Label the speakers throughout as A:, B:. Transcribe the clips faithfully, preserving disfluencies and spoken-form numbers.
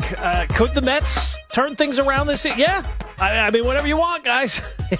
A: Uh, could the Mets turn things around this year? Yeah. I, I mean, whatever you want, guys.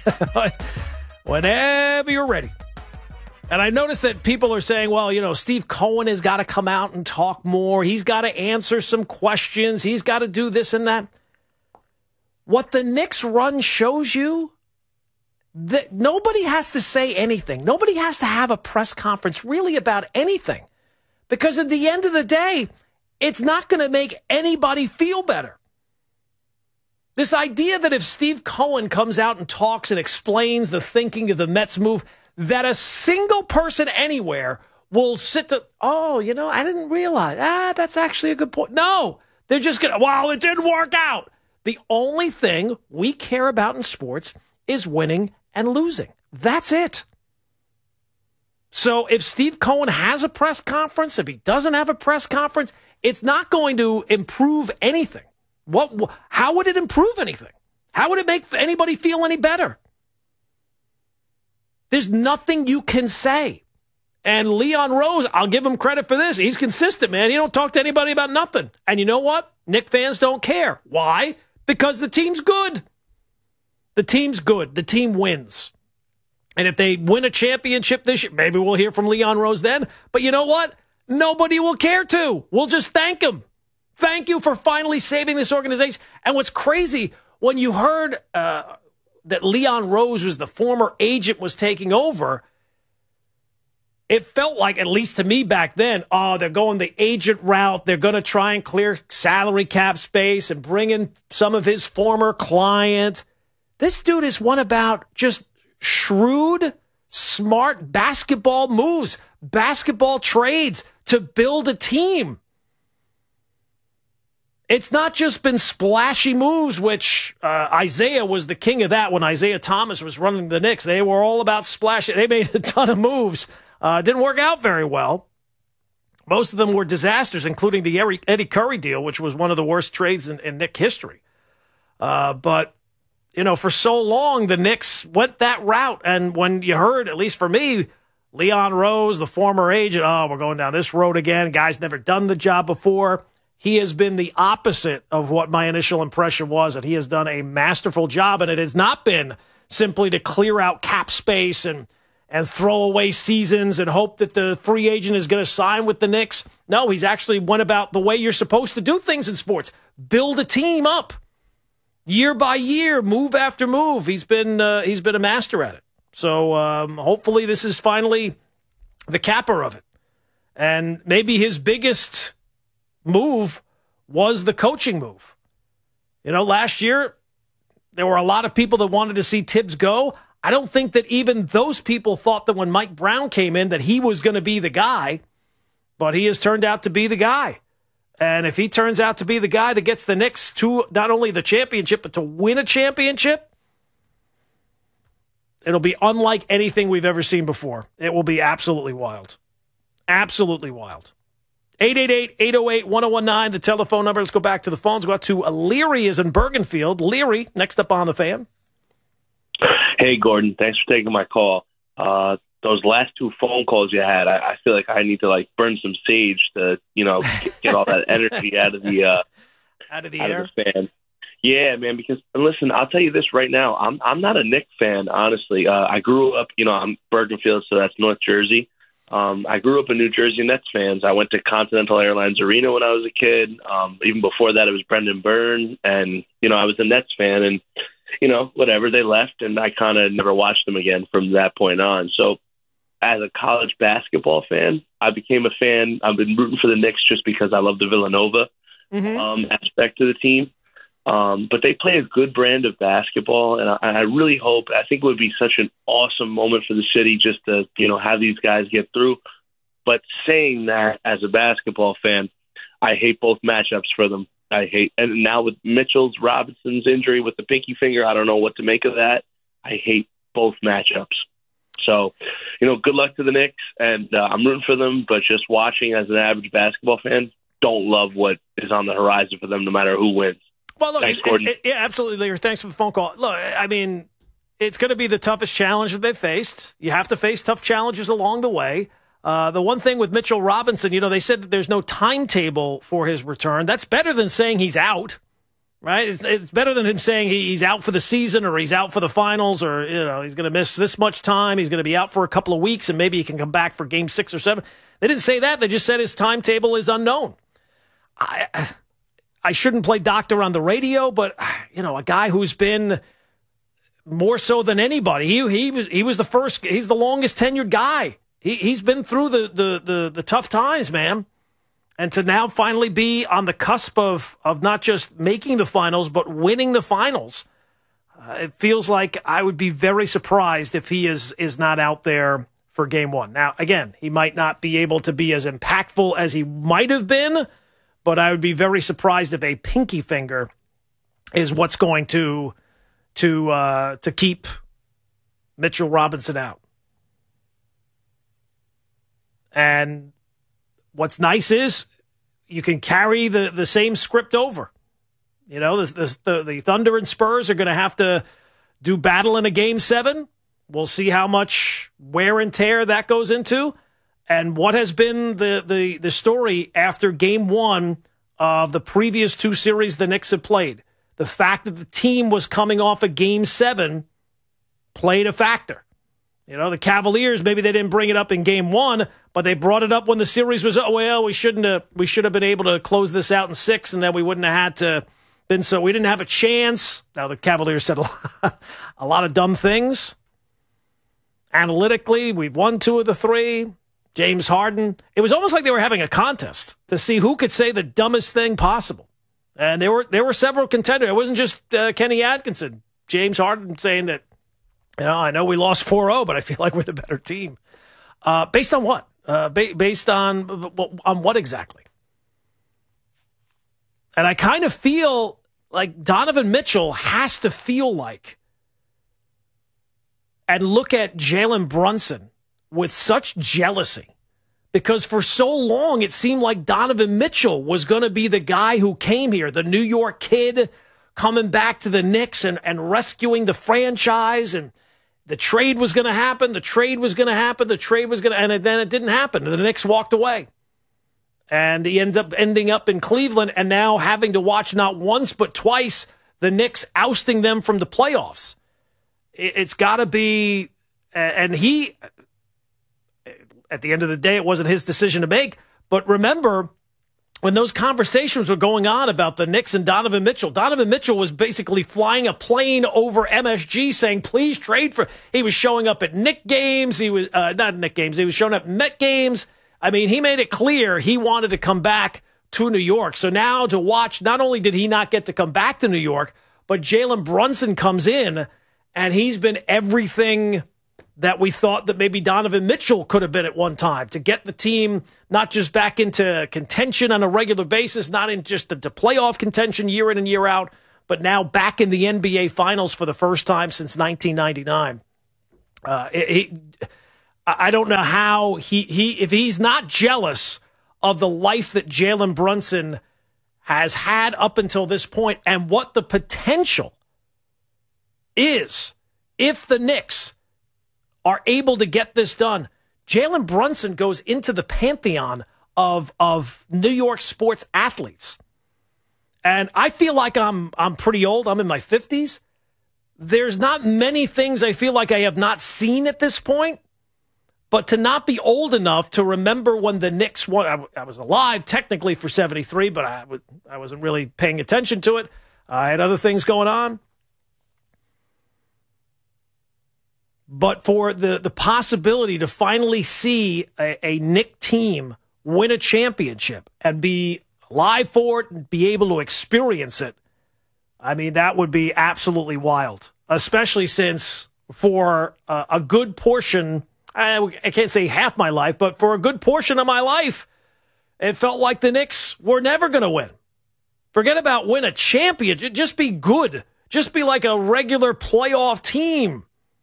A: Whenever you're ready. And I noticed that people are saying, well, you know, Steve Cohen has got to come out and talk more. He's got to answer some questions. He's got to do this and that. What the Knicks run shows you, that nobody has to say anything. Nobody has to have a press conference really about anything. Because at the end of the day, it's not going to make anybody feel better. This idea that if Steve Cohen comes out and talks and explains the thinking of the Mets move, that a single person anywhere will sit to, oh, you know, I didn't realize. Ah, that's actually a good point. No, they're just going to, well, it didn't work out. The only thing we care about in sports is winning and losing. That's it. So if Steve Cohen has a press conference, if he doesn't have a press conference, it's not going to improve anything. What? How would it improve anything? How would it make anybody feel any better? There's nothing you can say. And Leon Rose, I'll give him credit for this. He's consistent, man. He don't talk to anybody about nothing. And you know what? Knick fans don't care. Why? Because the team's good. The team's good. The team wins. And if they win a championship this year, maybe we'll hear from Leon Rose then. But you know what? Nobody will care to. We'll just thank him. Thank you for finally saving this organization. And what's crazy, when you heard uh, that Leon Rose was the former agent was taking over, it felt like, at least to me back then, oh, they're going the agent route. They're going to try and clear salary cap space and bring in some of his former client. This dude is one about just shrewd, smart basketball moves, basketball trades to build a team. It's not just been splashy moves, which uh, Isaiah was the king of that when Isaiah Thomas was running the Knicks. They were all about splashy. They made a ton of moves. Uh, didn't work out very well. Most of them were disasters, including the Eddie Curry deal, which was one of the worst trades in, in Knick history. Uh, but, you know, for so long, the Knicks went that route. And when you heard, at least for me, Leon Rose, the former agent, oh, we're going down this road again. Guy's never done the job before. He has been the opposite of what my initial impression was, and he has done a masterful job, and it has not been simply to clear out cap space and, and throw away seasons and hope that the free agent is going to sign with the Knicks. No, he's actually went about the way you're supposed to do things in sports. Build a team up year by year, move after move. He's been uh, he's been a master at it. So um, hopefully this is finally the capper of it. And maybe his biggest move was the coaching move. You know, last year, there were a lot of people that wanted to see Tibbs go. I don't think that even those people thought that when Mike Brown came in that he was going to be the guy, but he has turned out to be the guy. And if he turns out to be the guy that gets the Knicks to not only the championship, but to win a championship, it'll be unlike anything we've ever seen before. It will be absolutely wild. Absolutely wild. eight eight eight, eight oh eight, one oh one nine, the telephone number. Let's go back to the phones. Go out to uh, Leary is in Bergenfield. Leary, next up on the Fan.
B: Hey, Gordon. Thanks for taking my call. Uh, those last two phone calls you had, I, I feel like I need to like burn some sage to, you know, get, get all that energy out of the uh,
A: out of the
B: out
A: air.
B: Of the fan. Yeah, man. Because and listen, I'll tell you this right now. I'm I'm not a Knicks fan, honestly. Uh, I grew up, you know, I'm Bergenfield, so that's North Jersey. Um, I grew up a New Jersey Nets fans. I went to Continental Airlines Arena when I was a kid. Um, even before that, it was Brendan Byrne. And, you know, I was a Nets fan. And, you know, whatever, they left. And I kind of never watched them again from that point on. So as a college basketball fan, I became a fan. I've been rooting for the Knicks just because I love the Villanova mm-hmm. um, aspect of the team. Um, but they play a good brand of basketball, and I, I really hope, I think it would be such an awesome moment for the city just to, you know, have these guys get through. But saying that as a basketball fan, I hate both matchups for them. I hate, and now with Mitchell's Robinson's injury with the pinky finger, I don't know what to make of that. I hate both matchups. So, you know, good luck to the Knicks, and uh, I'm rooting for them, but just watching as an average basketball fan, don't love what is on the horizon for them no matter who wins.
A: Well, look,
B: Thanks,
A: it,
B: Gordon.
A: It, yeah, absolutely, Lear. Thanks for the phone call. Look, I mean, it's going to be the toughest challenge that they've faced. You have to face tough challenges along the way. Uh, the one thing with Mitchell Robinson, you know, they said that there's no timetable for his return. That's better than saying he's out, right? It's, it's better than him saying he, he's out for the season or he's out for the finals or, you know, he's going to miss this much time. He's going to be out for a couple of weeks and maybe he can come back for game six or seven. They didn't say that. They just said his timetable is unknown. I, I shouldn't play doctor on the radio, but, you know, a guy who's been more so than anybody, he, he was, he was the first, he's the longest tenured guy. He, he's been through the, the, the, the tough times, man. And to now finally be on the cusp of, of not just making the finals, but winning the finals, uh, it feels like I would be very surprised if he is, is not out there for game one. Now, again, he might not be able to be as impactful as he might have been, but I would be very surprised if a pinky finger is what's going to, to, uh, to keep Mitchell Robinson out. And what's nice is you can carry the, the same script over. You know, the, the, the Thunder and Spurs are going to have to do battle in a game seven. We'll see how much wear and tear that goes into. And what has been the, the, the story after game one of the previous two series the Knicks have played. The fact that the team was coming off a game seven played a factor. You know, the Cavaliers, maybe they didn't bring it up in game one, but they brought it up when the series was, oh, well, we shouldn't have, we should have been able to close this out in six, and then we wouldn't have had to been so, we didn't have a chance. Now, the Cavaliers said a lot, a lot of dumb things. Analytically, we've won two of the three. James Harden. It was almost like they were having a contest to see who could say the dumbest thing possible. And there were, there were several contenders. It wasn't just uh, Kenny Atkinson. James Harden saying that, you know, I know we lost four oh, but I feel like we're the better team. Uh, based on what? Uh, ba- based on on what exactly? And I kind of feel like Donovan Mitchell has to feel like and look at Jalen Brunson with such jealousy, because for so long it seemed like Donovan Mitchell was going to be the guy who came here, the New York kid coming back to the Knicks and, and rescuing the franchise, and the trade was going to happen. The trade was going to happen. The trade was going to, and then it didn't happen. The Knicks walked away, and he ends up ending up in Cleveland, and now having to watch not once but twice the Knicks ousting them from the playoffs. It, it's got to be, and he, at the end of the day, it wasn't his decision to make. But remember, when those conversations were going on about the Knicks and Donovan Mitchell, Donovan Mitchell was basically flying a plane over M S G saying, please trade for, he was showing up at Knick games. He was, uh, not Knick games. He was showing up at Met games. I mean, he made it clear he wanted to come back to New York. So now to watch, not only did he not get to come back to New York, but Jalen Brunson comes in and he's been everything that we thought that maybe Donovan Mitchell could have been at one time, to get the team not just back into contention on a regular basis, not in just the, the playoff contention year in and year out, but now back in the N B A Finals for the first time since nineteen ninety-nine. Uh, it, it, I don't know how he, he, if he's not jealous of the life that Jalen Brunson has had up until this point and what the potential is if the Knicks are able to get this done. Jalen Brunson goes into the pantheon of of New York sports athletes. And I feel like I'm I'm pretty old. I'm in my fifties. There's not many things I feel like I have not seen at this point. But to not be old enough to remember when the Knicks won, I, I was alive technically for seventy-three, but I, w- I wasn't really paying attention to it. I had other things going on. But for the, the possibility to finally see a, a Knick team win a championship and be live for it and be able to experience it, I mean, that would be absolutely wild, especially since for a, a good portion, I, I can't say half my life, but for a good portion of my life, it felt like the Knicks were never going to win. Forget about win a championship. Just be good. Just be like a regular playoff team.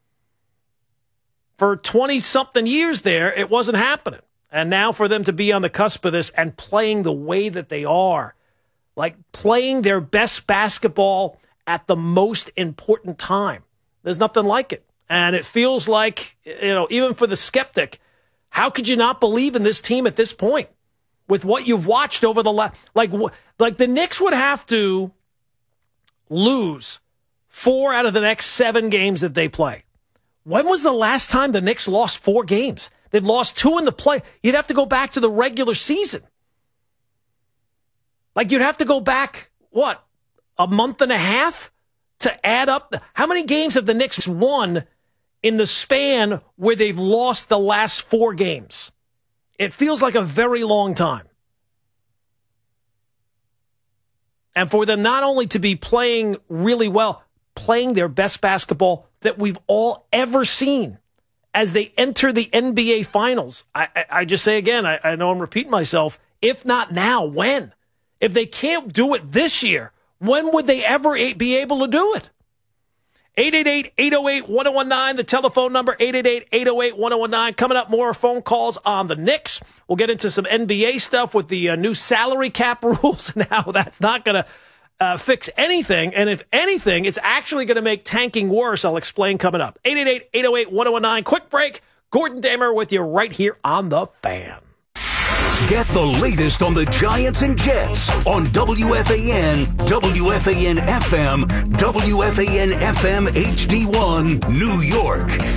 A: For twenty-something years there, it wasn't happening. And now for them to be on the cusp of this and playing the way that they are, like playing their best basketball at the most important time, there's nothing like it. And it feels like, you know, even for the skeptic, How could you not believe in this team at this point with what you've watched over the last, like, like the Knicks would have to lose four out of the next seven games that they play. When was the last time the Knicks lost four games? They've lost two in the play. You'd have to go back to the regular season. Like, you'd have to go back, what, a month and a half to add up? The, how many games have the Knicks won in the span where they've lost the last four games? It feels like a very long time. And for them not only to be playing really well, playing their best basketball that we've all ever seen as they enter the N B A Finals. I, I, I just say again, I, I know I'm repeating myself, if not now, when? If they can't do it this year, when would they ever be able to do it? eight eight eight, eight oh eight, one oh one nine, the telephone number, eight eight eight, eight oh eight, one oh one nine. Coming up, more phone calls on the Knicks. We'll get into some N B A stuff with the uh, new salary cap rules and how that's not going to uh, fix anything. And if anything, it's actually going to make tanking worse. I'll explain coming up. eight eight eight, eight oh eight, one oh one nine. Quick break. Gordon Damer with you right here on The Fan.
C: Get the latest on the Giants and Jets on W F A N, W F A N F M, W F A N F M H D one, New York.